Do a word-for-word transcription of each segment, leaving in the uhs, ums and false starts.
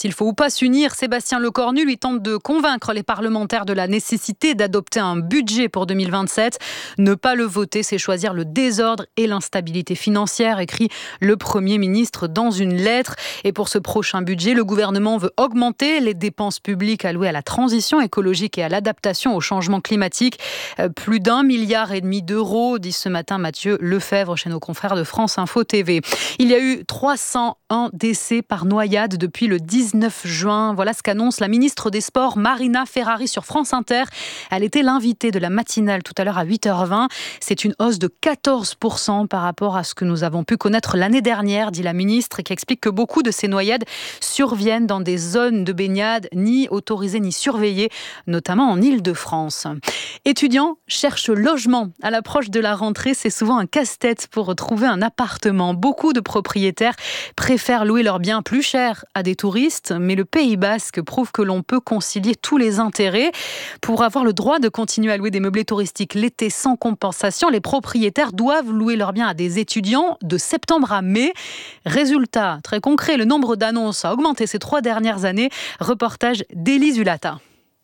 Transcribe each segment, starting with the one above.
s'il faut ou pas s'unir, Sébastien Lecornu lui tente de convaincre les parlementaires de la nécessité d'adopter un budget pour deux mille vingt-sept. Ne pas le voter, c'est choisir le désordre et l'instabilité financière, écrit le Premier ministre dans une lettre. Et pour ce prochain budget, le gouvernement veut augmenter les dépenses publiques allouées à la transition écologique et à l'adaptation au changement climatique. Plus d'un milliard et demi d'euros, dit ce matin Mathieu Lefebvre chez nos confrères de France Info T V. Il y a eu trois cent un décès par noyade depuis le dix-neuf juin. Voilà ce qu'annonce la ministre des Sports, Marina Ferrari, sur France Inter. Elle était l'invitée de la matinale tout à l'heure à huit heures vingt. C'est une hausse de quatorze pour cent par rapport à ce que nous avons pu connaître l'année dernière, dit la ministre, qui explique que beaucoup de ces noyades surviennent dans des zones de baignade ni autorisées ni surveillées, notamment en Île-de-France. Étudiants cherchent logement. À l'approche de la rentrée, c'est souvent un casse-tête pour trouver un appartement. Beaucoup de propriétaires préfèrent louer leurs biens plus cher à des touristes, mais le Pays Basque prouve que l'on peut concilier tous les intérêts. Pour avoir le droit de continuer à louer des meublés touristiques l'été sans compensation, les propriétaires doivent louer leurs biens à des étudiants de septembre à mai. Résultat très concret, le nombre d'annonces a augmenté ces trois dernières années. Reportage d'Élise Ulata.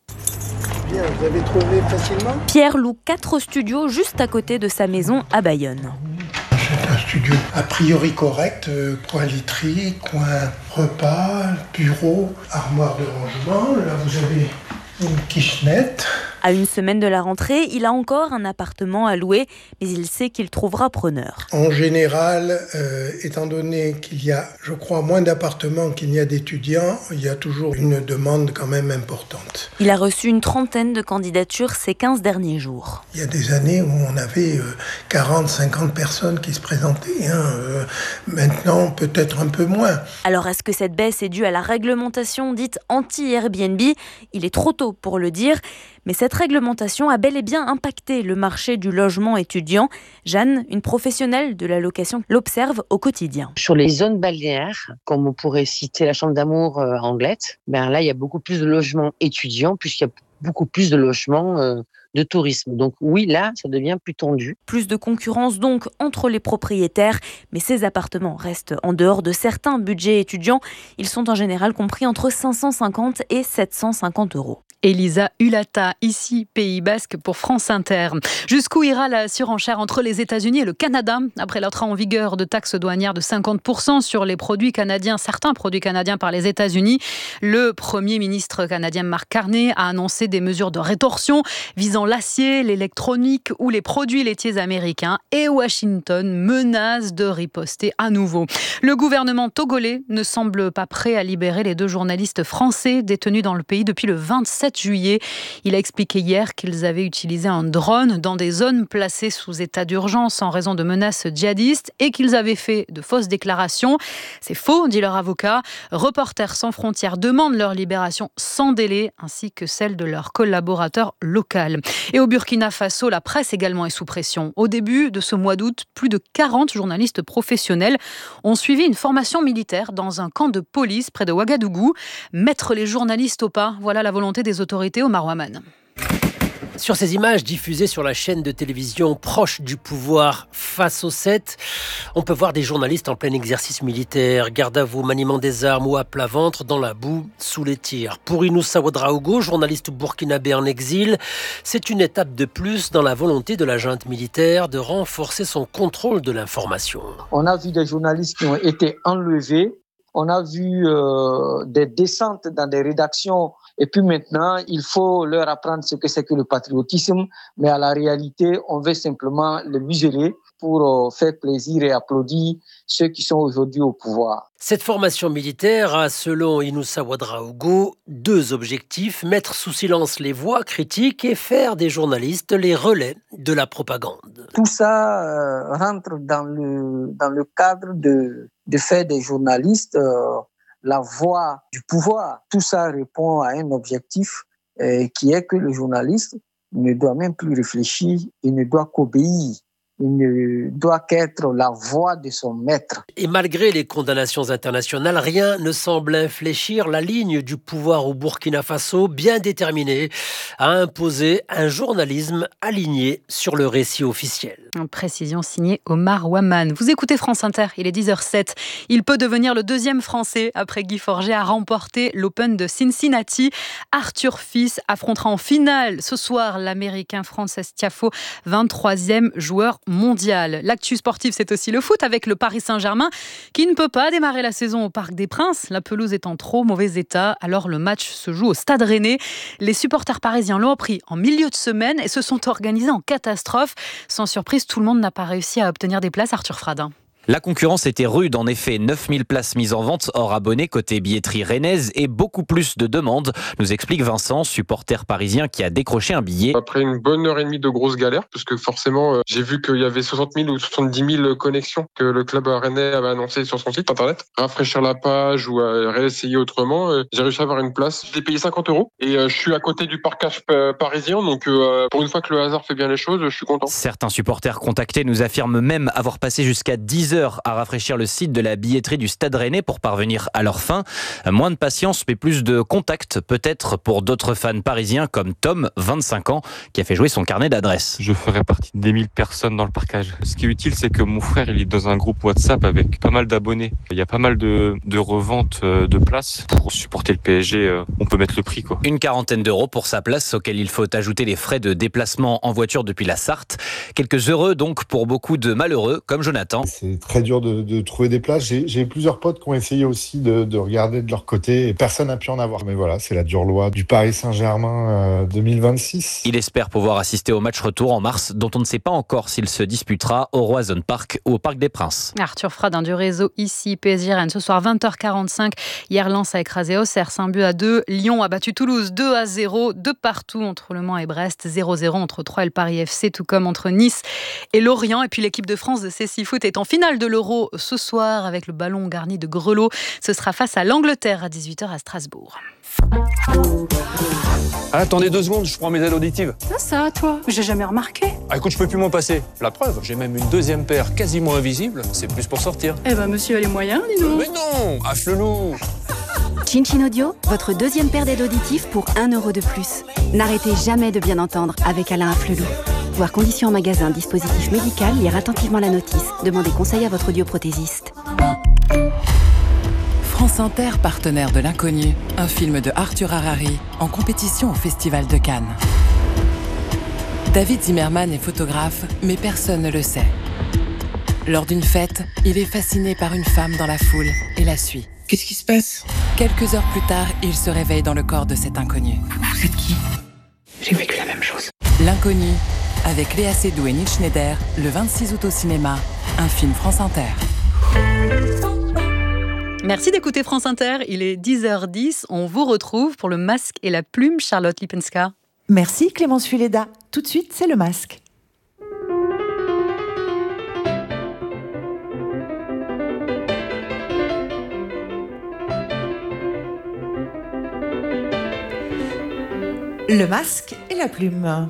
Bien, vous avez trouvé facilement ? Pierre loue quatre studios juste à côté de sa maison à Bayonne. C'est un studio a priori correct, euh, coin literie, coin repas, bureau, armoire de rangement. Là, vous avez une kitchenette. À une semaine de la rentrée, il a encore un appartement à louer, mais il sait qu'il trouvera preneur. En général, euh, étant donné qu'il y a, je crois, moins d'appartements qu'il n'y a d'étudiants, il y a toujours une demande quand même importante. Il a reçu une trentaine de candidatures ces quinze derniers jours. Il y a des années où on avait euh, quarante, cinquante personnes qui se présentaient. Hein, euh, maintenant, peut-être un peu moins. Alors, est-ce que cette baisse est due à la réglementation dite anti-Airbnb ? Il est trop tôt pour le dire. Mais cette réglementation a bel et bien impacté le marché du logement étudiant. Jeanne, une professionnelle de la location, l'observe au quotidien. Sur les zones balnéaires, comme on pourrait citer la Chambre d'Amour euh, Anglette, ben là, il y a beaucoup plus de logements étudiants puisqu'il y a beaucoup plus de logements euh, de tourisme. Donc oui, là, ça devient plus tendu. Plus de concurrence donc entre les propriétaires, mais ces appartements restent en dehors de certains budgets étudiants. Ils sont en général compris entre cinq cent cinquante et sept cent cinquante euros. Elisa Ulata, ici Pays Basque pour France Inter. Jusqu'où ira la surenchère entre les États-Unis et le Canada après l'entrée en vigueur de taxes douanières de cinquante pour cent sur les produits canadiens, certains produits canadiens par les États-Unis? Le Premier ministre canadien Mark Carney a annoncé des mesures de rétorsion visant l'acier, l'électronique ou les produits laitiers américains, et Washington menace de riposter à nouveau. Le gouvernement togolais ne semble pas prêt à libérer les deux journalistes français détenus dans le pays depuis le vingt-sept juillet. Il a expliqué hier qu'ils avaient utilisé un drone dans des zones placées sous état d'urgence en raison de menaces djihadistes et qu'ils avaient fait de fausses déclarations. C'est faux, dit leur avocat. Reporters sans frontières demandent leur libération sans délai, ainsi que celle de leurs collaborateurs locaux. Et au Burkina Faso, la presse également est sous pression. Au début de ce mois d'août, plus de quarante journalistes professionnels ont suivi une formation militaire dans un camp de police près de Ouagadougou. Mettre les journalistes au pas, voilà la volonté des autorités au Marouaman. Sur ces images diffusées sur la chaîne de télévision proche du pouvoir Face au sept, on peut voir des journalistes en plein exercice militaire, garde à vous, maniement des armes ou à plat ventre, dans la boue, sous les tirs. Pour Inoussa Ouedraogo, journaliste burkinabé en exil, c'est une étape de plus dans la volonté de la junte militaire de renforcer son contrôle de l'information. On a vu des journalistes qui ont été enlevés, on a vu euh, des descentes dans des rédactions. Et puis maintenant, il faut leur apprendre ce que c'est que le patriotisme. Mais à la réalité, on veut simplement les museler pour faire plaisir et applaudir ceux qui sont aujourd'hui au pouvoir. Cette formation militaire a, selon Inoussa Ouedraogo, deux objectifs: mettre sous silence les voix critiques et faire des journalistes les relais de la propagande. Tout ça euh, rentre dans le, dans le cadre de, de faire des journalistes euh, la voix du pouvoir. Tout ça répond à un objectif euh, qui est que le journaliste ne doit même plus réfléchir, il ne doit qu'obéir. Il ne doit qu'être la voix de son maître. Et malgré les condamnations internationales, rien ne semble infléchir la ligne du pouvoir au Burkina Faso, bien déterminé à imposer un journalisme aligné sur le récit officiel. En précision signée Omar Ouaman. Vous écoutez France Inter, il est dix heures zéro sept. Il peut devenir le deuxième Français après Guy Forget à remporter l'Open de Cincinnati. Arthur Fils affrontera en finale ce soir l'Américain Frances Tiafoe, vingt-troisième joueur mondial. L'actu sportive, c'est aussi le foot avec le Paris Saint-Germain qui ne peut pas démarrer la saison au Parc des Princes. La pelouse est en trop mauvais état, alors le match se joue au Stade Rennais. Les supporters parisiens l'ont appris en milieu de semaine et se sont organisés en catastrophe. Sans surprise, tout le monde n'a pas réussi à obtenir des places. Arthur Fradin. La concurrence était rude, en effet. neuf mille places mises en vente hors abonnés côté billetterie rennaise et beaucoup plus de demandes, nous explique Vincent, supporter parisien qui a décroché un billet. Après une bonne heure et demie de grosses galères, parce que forcément, euh, j'ai vu qu'il y avait soixante mille ou soixante-dix mille connexions que le club rennais avait annoncé sur son site internet. Rafraîchir la page ou euh, réessayer autrement, euh, j'ai réussi à avoir une place. J'ai payé cinquante euros et euh, je suis à côté du parcage euh, parisien, donc euh, pour une fois que le hasard fait bien les choses, je suis content. Certains supporters contactés nous affirment même avoir passé jusqu'à dix heures à rafraîchir le site de la billetterie du Stade Rennais pour parvenir à leur fin. Moins de patience, mais plus de contact, peut-être pour d'autres fans parisiens comme Tom, vingt-cinq ans, qui a fait jouer son carnet d'adresses. Je ferai partie des mille personnes dans le parcage. Ce qui est utile, c'est que mon frère, il est dans un groupe WhatsApp avec pas mal d'abonnés. Il y a pas mal de, de reventes de places. Pour supporter le P S G, on peut mettre le prix, quoi. Une quarantaine d'euros pour sa place, auquel il faut ajouter les frais de déplacement en voiture depuis la Sarthe. Quelques heureux donc pour beaucoup de malheureux, comme Jonathan. C'est très dur de, de trouver des places. J'ai, j'ai plusieurs potes qui ont essayé aussi de, de regarder de leur côté et personne n'a pu en avoir. Mais voilà, c'est la dure loi du Paris Saint-Germain euh, deux mille vingt-six. Il espère pouvoir assister au match retour en mars, dont on ne sait pas encore s'il se disputera au Roazhon Park ou au Parc des Princes. Arthur Fradin du réseau ici, P S G Rennes, ce soir vingt heures quarante-cinq. Hier, Lens a écrasé Auxerre, un but à deux. Lyon a battu Toulouse deux à zéro. De partout entre Le Mans et Brest, zéro zéro entre Troyes et le Paris F C, tout comme entre Nice et Lorient. Et puis l'équipe de France de C six Foot est en finale de l'Euro ce soir avec le ballon garni de grelots. Ce sera face à l'Angleterre à dix-huit heures à Strasbourg. Ah, attendez deux secondes, je prends mes aides auditives. Ça, ça, toi, j'ai jamais remarqué. Ah, écoute, je peux plus m'en passer. La preuve, j'ai même une deuxième paire quasiment invisible. C'est plus pour sortir. Eh ben, monsieur a les moyens, dis donc. Mais non, à Flelou. Chin Chin Audio, votre deuxième paire d'aides auditives pour un euro de plus. N'arrêtez jamais de bien entendre avec Alain Afflelou. Voir conditions en magasin, dispositif médical, lire attentivement la notice. Demandez conseil à votre audioprothésiste. France Inter, partenaire de l'Inconnu, un film de Arthur Harari, en compétition au Festival de Cannes. David Zimmerman est photographe, mais personne ne le sait. Lors d'une fête, il est fasciné par une femme dans la foule et la suit. Qu'est-ce qui se passe ? Quelques heures plus tard, il se réveille dans le corps de cet inconnu. Vous êtes qui ? J'ai vécu la même chose. L'Inconnu, avec Léa Seydoux et Neil Schneider, le vingt-six août au cinéma, un film France Inter. Merci d'écouter France Inter, il est dix heures dix, on vous retrouve pour le masque et la plume, Charlotte Lipenska. Merci Clémence Fuleda, tout de suite c'est le masque. Le masque et la plume.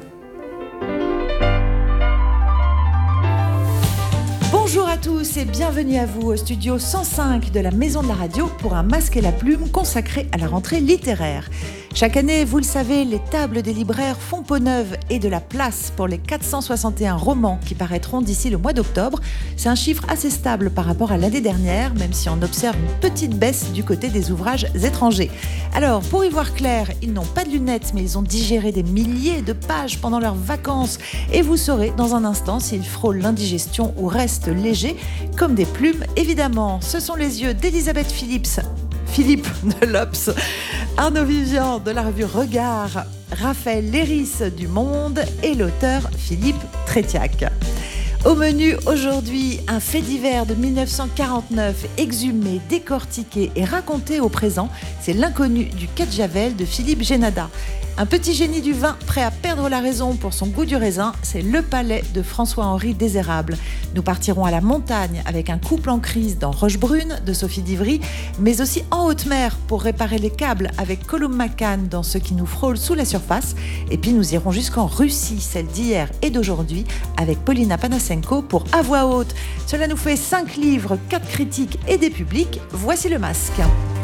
Bonjour à tous et bienvenue à vous au studio cent cinq de la Maison de la Radio pour un masque et la plume consacré à la rentrée littéraire. Chaque année, vous le savez, les tables des libraires font peau neuve et de la place pour les quatre cent soixante et un romans qui paraîtront d'ici le mois d'octobre. C'est un chiffre assez stable par rapport à l'année dernière, même si on observe une petite baisse du côté des ouvrages étrangers. Alors, pour y voir clair, ils n'ont pas de lunettes, mais ils ont digéré des milliers de pages pendant leurs vacances. Et vous saurez dans un instant s'ils frôlent l'indigestion ou restent légers, comme des plumes, évidemment. Ce sont les yeux d'Elisabeth Phillips. Philippe de l'Obs, Arnaud Vivian de la revue Regard, Raphaël Léris du Monde et l'auteur Philippe Trétiac. Au menu aujourd'hui, un fait divers de mille neuf cent quarante-neuf, exhumé, décortiqué et raconté au présent, c'est L'inconnu du Quai de Javel de Philippe Génada. Un petit génie du vin prêt à perdre la raison pour son goût du raisin, c'est Le Palais de François-Henri Désérable. Nous partirons à la montagne avec un couple en crise dans Rochebrune de Sophie Divry, mais aussi en haute mer pour réparer les câbles avec Colum McCann dans Ce qui nous frôle sous la surface. Et puis nous irons jusqu'en Russie, celle d'hier et d'aujourd'hui, avec Paulina Panasek Lisenko pour À voix haute. Cela nous fait cinq livres, quatre critiques et des publics. Voici le masque.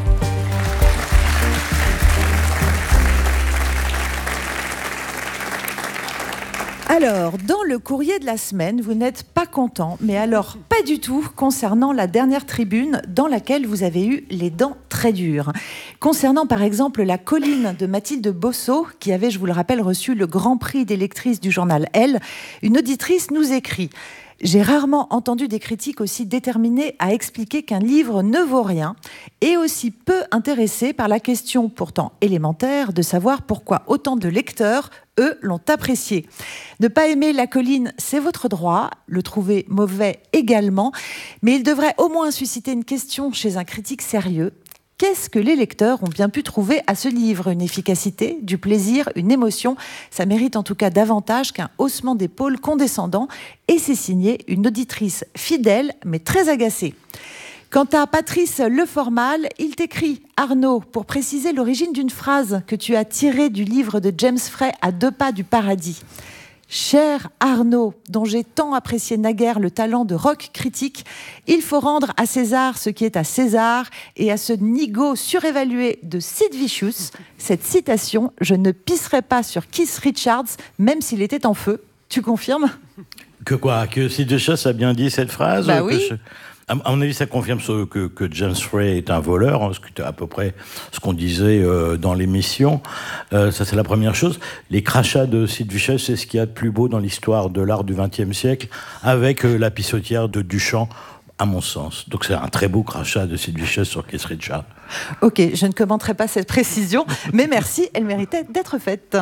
Alors, dans le courrier de la semaine, vous n'êtes pas content, mais alors pas du tout concernant la dernière tribune dans laquelle vous avez eu les dents très dures. Concernant par exemple La colline de Mathilde Bosso, qui avait, je vous le rappelle, reçu le grand prix des lectrices du journal Elle, une auditrice nous écrit « J'ai rarement entendu des critiques aussi déterminées à expliquer qu'un livre ne vaut rien et aussi peu intéressés par la question pourtant élémentaire de savoir pourquoi autant de lecteurs, eux, l'ont apprécié. Ne pas aimer La colline, c'est votre droit, le trouver mauvais également, mais il devrait au moins susciter une question chez un critique sérieux. Qu'est-ce que les lecteurs ont bien pu trouver à ce livre ? Une efficacité, du plaisir, une émotion ? Ça mérite en tout cas davantage qu'un haussement d'épaule condescendant. Et c'est signé une auditrice fidèle, mais très agacée. Quant à Patrice Leformal, il t'écrit « Arnaud, pour préciser l'origine d'une phrase que tu as tirée du livre de James Frey À deux pas du paradis. Cher Arnaud, dont j'ai tant apprécié naguère le talent de rock critique, il faut rendre à César ce qui est à César et à ce nigo surévalué de Sid Vicious. Cette citation, je ne pisserai pas sur Keith Richards, même s'il était en feu. Tu confirmes ? Que quoi ? Que Sid Vicious a bien dit cette phrase ? Bah oui. Que je... À mon avis, ça confirme ce, que, que James Frey est un voleur, hein, ce qui était à peu près ce qu'on disait euh, dans l'émission. Euh, ça, c'est la première chose. Les crachats de Sid Vicious, c'est ce qu'il y a de plus beau dans l'histoire de l'art du vingtième siècle, avec euh, la pissotière de Duchamp, à mon sens. Donc c'est un très beau crachat de Sid Vicious sur Keith Richards. Ok, je ne commenterai pas cette précision, mais merci, elle méritait d'être faite.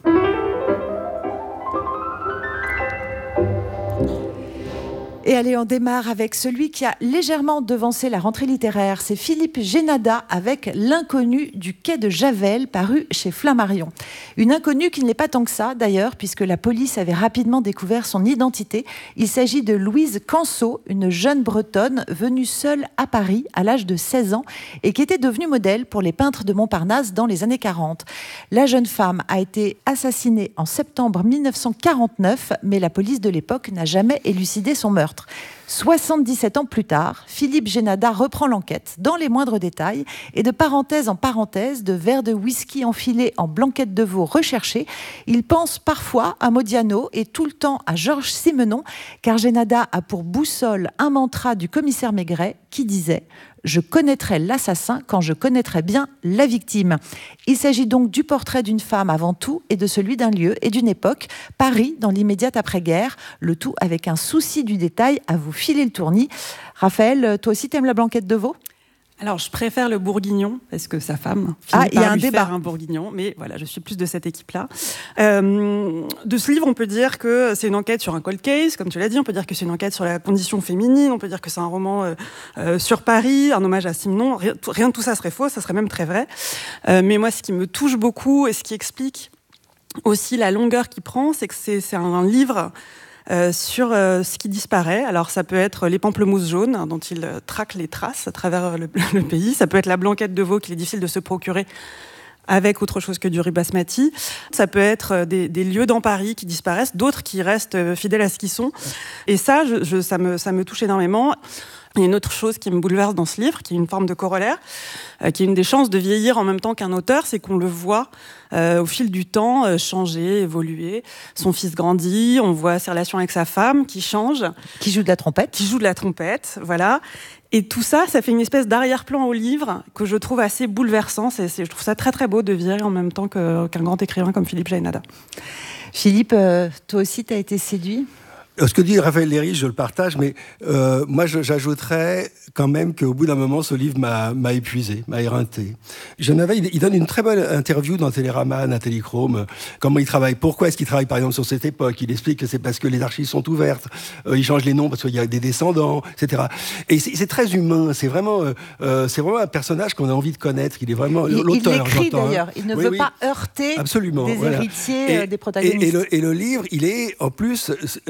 Et allez, on démarre avec celui qui a légèrement devancé la rentrée littéraire. C'est Philippe Génada avec L'inconnu du quai de Javel, paru chez Flammarion. Une inconnue qui ne l'est pas tant que ça, d'ailleurs, puisque la police avait rapidement découvert son identité. Il s'agit de Louise Canso, une jeune Bretonne venue seule à Paris à l'âge de seize ans et qui était devenue modèle pour les peintres de Montparnasse dans les années quarante. La jeune femme a été assassinée en septembre mille neuf cent quarante-neuf, mais la police de l'époque n'a jamais élucidé son meurtre. soixante-dix-sept ans plus tard, Philippe Génada reprend l'enquête dans les moindres détails et de parenthèse en parenthèse, de verres de whisky enfilés en blanquette de veau recherchée, il pense parfois à Modiano et tout le temps à Georges Simenon, car Génada a pour boussole un mantra du commissaire Maigret qui disait « Je connaîtrai l'assassin quand je connaîtrai bien la victime ». Il s'agit donc du portrait d'une femme avant tout et de celui d'un lieu et d'une époque, Paris dans l'immédiate après-guerre, le tout avec un souci du détail à vous filer le tournis. Raphaël, toi aussi t'aimes la blanquette de veau ? Alors, je préfère le bourguignon, parce que sa femme ah, finit par y a lui un débat. faire un bourguignon, mais voilà, je suis plus de cette équipe-là. Euh, de ce livre, on peut dire que c'est une enquête sur un cold case, comme tu l'as dit, on peut dire que c'est une enquête sur la condition féminine, on peut dire que c'est un roman euh, euh, sur Paris, un hommage à Simenon. Rien, rien de tout ça serait faux, ça serait même très vrai. Euh, mais moi, ce qui me touche beaucoup et ce qui explique aussi la longueur qu'il prend, c'est que c'est, c'est un, un livre... Euh, sur euh, ce qui disparaît. Alors ça peut être les pamplemousses jaunes hein, dont il euh, traque les traces à travers le, le pays. Ça peut être la blanquette de veau qu'il est difficile de se procurer avec autre chose que du riz basmati. Ça peut être euh, des, des lieux dans Paris qui disparaissent, d'autres qui restent euh, fidèles à ce qu'ils sont. Et ça, je, je, ça, me, ça me touche énormément. Il y a une autre chose qui me bouleverse dans ce livre, qui est une forme de corollaire, euh, qui est une des chances de vieillir en même temps qu'un auteur, c'est qu'on le voit euh, au fil du temps euh, changer, évoluer. Son fils grandit, on voit ses relations avec sa femme qui changent. Qui joue de la trompette. Qui joue de la trompette, voilà. Et tout ça, ça fait une espèce d'arrière-plan au livre que je trouve assez bouleversant. C'est, c'est, je trouve ça très très beau de vieillir en même temps que, qu'un grand écrivain comme Philippe Génada. Philippe, euh, toi aussi, tu as été séduit ? Ce que dit Raphaël Léry, je le partage, mais euh, moi je, j'ajouterais quand même qu'au bout d'un moment, ce livre m'a, m'a épuisé, m'a éreinté. Genève, il, il donne une très bonne interview dans Télérama, Nathalie Chrome, comment il travaille, pourquoi est-ce qu'il travaille par exemple sur cette époque. Il explique que c'est parce que les archives sont ouvertes, euh, il change les noms parce qu'il y a des descendants, et cetera. Et c'est, c'est très humain, c'est vraiment, euh, c'est vraiment un personnage qu'on a envie de connaître, il est vraiment il, l'auteur. Il l'écrit j'entends, d'ailleurs, hein. il ne oui, veut oui. pas heurter Absolument, des voilà. héritiers, et, des protagonistes. Et, et, le, et le livre, il est en plus, la, la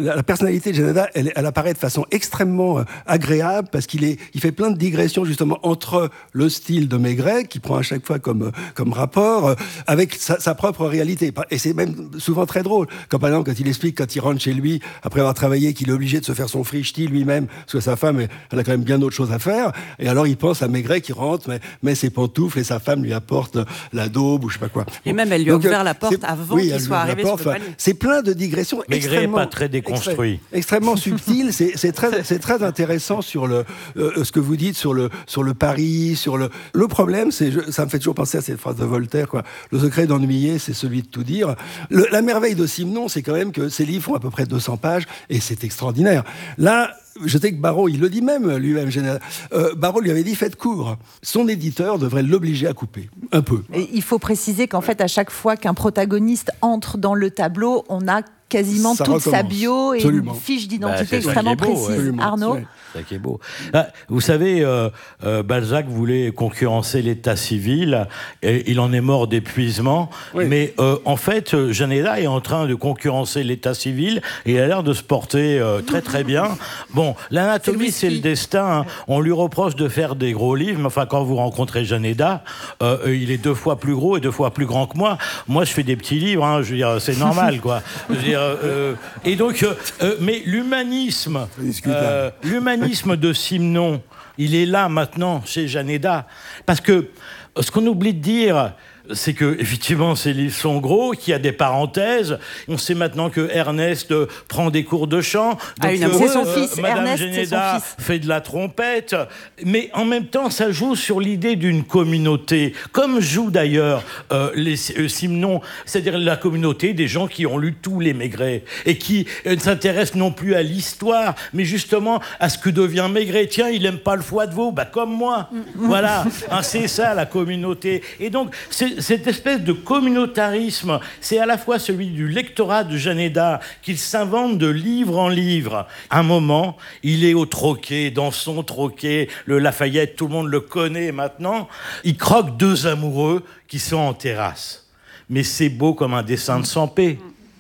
personnalité de Janeda, elle, elle apparaît de façon extrêmement euh, agréable parce qu'il est, il fait plein de digressions justement entre le style de Maigret, qui prend à chaque fois comme, comme rapport, euh, avec sa, sa propre réalité. Et c'est même souvent très drôle. Comme par exemple, quand il explique, quand il rentre chez lui, après avoir travaillé, qu'il est obligé de se faire son frichti lui-même, parce que sa femme, elle a quand même bien d'autres choses à faire. Et alors, il pense à Maigret qui rentre, met, met ses pantoufles et sa femme lui apporte la daube ou je sais pas quoi. Et même, elle lui a Donc, ouvert la porte avant oui, qu'il soit arrivé sur le palier. C'est plein de digressions Maigret extrêmement... n'est pas très déconstruit. Extré- extrêmement subtil. C'est, c'est, très, c'est très intéressant sur le, euh, ce que vous dites sur le, sur le pari, sur le... Le problème, c'est, je, ça me fait toujours penser à cette phrase de Voltaire, quoi. Le secret d'ennuyer, c'est celui de tout dire. Le, la merveille de Simenon, c'est quand même que ces livres font à peu près deux cents pages et c'est extraordinaire. Là, je sais que Barrault, il le dit même lui-même, euh, Barrault lui avait dit faites court. Son éditeur devrait l'obliger à couper, un peu. Et il faut préciser qu'en fait, à chaque fois qu'un protagoniste entre dans le tableau, on a quasiment Ça toute recommence. sa bio et Absolument. une fiche Bah, d'identité c'est ça extrêmement qui est beau, précise. ouais. Arnaud, C'est ça qui est beau. Ah, vous savez, euh, euh, Balzac voulait concurrencer l'état civil, et il en est mort d'épuisement. Oui. Mais euh, en fait, euh, Janeda est en train de concurrencer l'état civil, et il a l'air de se porter euh, très très bien. Bon, l'anatomie, c'est le, c'est le destin. Hein. On lui reproche de faire des gros livres, mais enfin, quand vous rencontrez Janeda, euh, il est deux fois plus gros et deux fois plus grand que moi. Moi, je fais des petits livres, hein, je veux dire, c'est normal, quoi. Je veux dire, euh, et donc, euh, euh, mais l'humanisme, euh, l'humanisme de Simenon, il est là maintenant chez Janeda, parce que ce qu'on oublie de dire, c'est que effectivement ces livres sont gros, qu'il y a des parenthèses. On sait maintenant que Ernest euh, prend des cours de chant. Donc, ah, une... euh, c'est son fils. Madame Ernest, Janeda c'est son fils. fait de la trompette, mais en même temps, ça joue sur l'idée d'une communauté, comme joue d'ailleurs euh, les euh, Simenon, c'est-à-dire la communauté des gens qui ont lu tous les Maigret et qui euh, ne s'intéressent non plus à l'histoire, mais justement à ce que devient Maigret. Tiens, il aime pas le foie de veau, bah comme moi. Voilà, hein, c'est ça la communauté. Et donc, c'est cette espèce de communautarisme, c'est à la fois celui du lectorat de Janeda qu'il s'invente de livre en livre. Un moment, il est au troquet, dans son troquet, le Lafayette, tout le monde le connaît maintenant. Il croque deux amoureux qui sont en terrasse. Mais c'est beau comme un dessin de Sampé.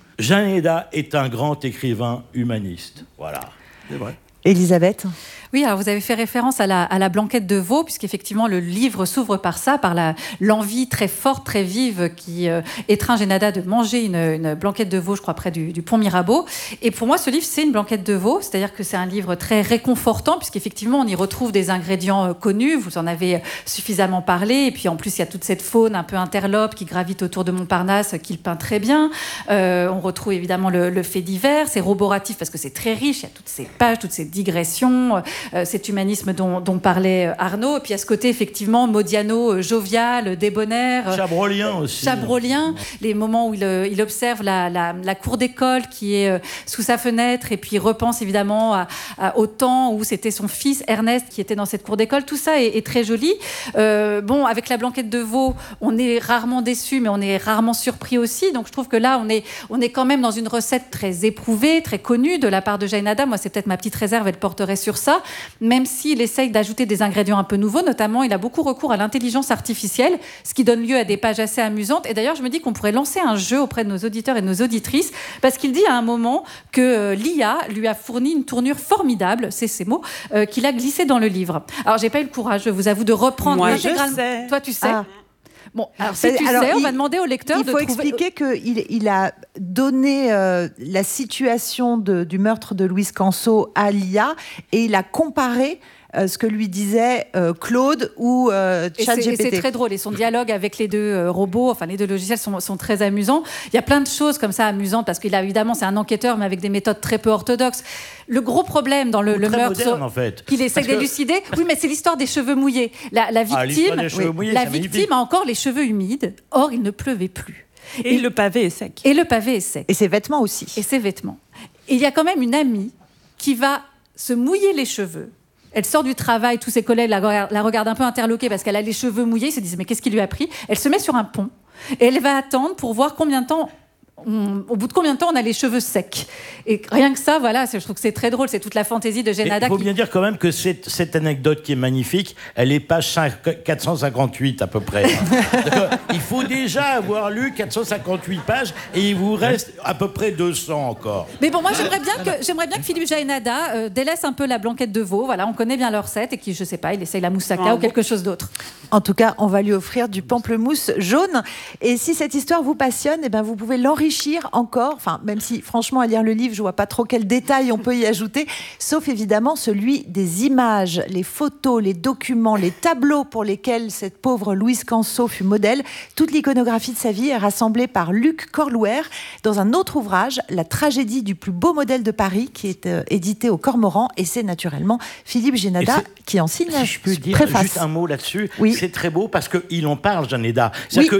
Janeda est un grand écrivain humaniste. Voilà. C'est vrai. Elisabeth ? Oui, alors vous avez fait référence à la, à la blanquette de veau, puisqu'effectivement le livre s'ouvre par ça, par la, l'envie très forte, très vive qui euh, étreint Janeda de manger une, une blanquette de veau, je crois, près du, du pont Mirabeau. Et pour moi, ce livre, c'est une blanquette de veau, c'est-à-dire que c'est un livre très réconfortant, puisqu'effectivement, on y retrouve des ingrédients euh, connus, vous en avez suffisamment parlé, et puis en plus, il y a toute cette faune un peu interlope qui gravite autour de Montparnasse, qu'il peint très bien. Euh, on retrouve évidemment le, le fait divers, c'est roboratif parce que c'est très riche, il y a toutes ces pages, toutes ces digressions, euh, cet humanisme dont, dont parlait Arnaud, et puis à ce côté effectivement Modiano, euh, jovial, débonnaire, Chabrolien aussi. Chabrolien, les moments où il, il observe la, la, la cour d'école qui est euh, sous sa fenêtre, et puis il repense évidemment à, à, au temps où c'était son fils Ernest qui était dans cette cour d'école. Tout ça est, est très joli. Euh, bon, avec la blanquette de veau, on est rarement déçu, mais on est rarement surpris aussi. Donc je trouve que là, on est, on est quand même dans une recette très éprouvée, très connue de la part de Janeda. Moi, c'est peut-être ma petite réserve, elle porterait sur ça, même s'il essaye d'ajouter des ingrédients un peu nouveaux. Notamment, il a beaucoup recours à l'intelligence artificielle, ce qui donne lieu à des pages assez amusantes. Et d'ailleurs, je me dis qu'on pourrait lancer un jeu auprès de nos auditeurs et de nos auditrices, parce qu'il dit à un moment que euh, l'I A lui a fourni une tournure formidable, c'est ces mots, euh, qu'il a glissé dans le livre. Alors, j'ai pas eu le courage, je vous avoue, de reprendre Moi, intégralement. je sais. Toi, tu sais. Ah. Bon, alors si tu Alors, sais, on il, va demander au lecteur il de faut trouver... expliquer qu'il il a donné euh, la situation de, du meurtre de Louise Canso à l'I A et il a comparé euh, ce que lui disait euh, Claude ou euh, ChatGPT. Et c'est, et c'est très drôle. Et son dialogue avec les deux euh, robots, enfin les deux logiciels sont, sont très amusants. Il y a plein de choses comme ça amusantes parce qu'il a évidemment, c'est un enquêteur, mais avec des méthodes très peu orthodoxes. Le gros problème dans le, le très meurtre moderne, en fait. qu'il essaie Parce d'élucider, que... oui, mais c'est l'histoire des cheveux mouillés. La, la Ah, victime, des cheveux oui, mouillés, la c'est victime magnifique. a encore les cheveux humides. Or, il ne pleuvait plus. Et, et le pavé est sec. Et le pavé est sec. Et ses vêtements aussi. Et ses vêtements. Et il y a quand même une amie qui va se mouiller les cheveux. Elle sort du travail, tous ses collègues la, la regardent un peu interloquée parce qu'elle a les cheveux mouillés. Ils se disent mais qu'est-ce qui lui a pris ? Elle se met sur un pont et elle va attendre pour voir combien de temps On, au bout de combien de temps on a les cheveux secs? Et rien que ça, voilà, je trouve que c'est très drôle. C'est toute la fantaisie de Gennada. Il faut qui... bien dire quand même que cette, cette anecdote qui est magnifique, elle est page quatre cent cinquante-huit à peu près. Il faut déjà avoir lu quatre cent cinquante-huit pages et il vous reste à peu près deux cents encore. Mais bon, moi j'aimerais bien que, j'aimerais bien que Philippe Jaénada euh, délaisse un peu la blanquette de veau. Voilà, on connaît bien leur recette et qui, je sais pas, il essaye la moussaka Ah, ou quelque chose d'autre. En tout cas, on va lui offrir du pamplemousse jaune. Et si cette histoire vous passionne, eh ben vous pouvez l'enrichir encore. Enfin, même si, franchement, à lire le livre, je vois pas trop quels détails on peut y ajouter, sauf évidemment celui des images, les photos, les documents, les tableaux pour lesquels cette pauvre Louise Canso fut modèle. Toute l'iconographie de sa vie est rassemblée par Luc Corlouer dans un autre ouvrage, La tragédie du plus beau modèle de Paris, qui est euh, édité au Cormoran. Et c'est naturellement Philippe Jaénada qui en signe si je peux dire préface. juste un mot là-dessus, Oui. c'est très beau parce qu'il en parle, Jaénada. C'est-à-dire Oui.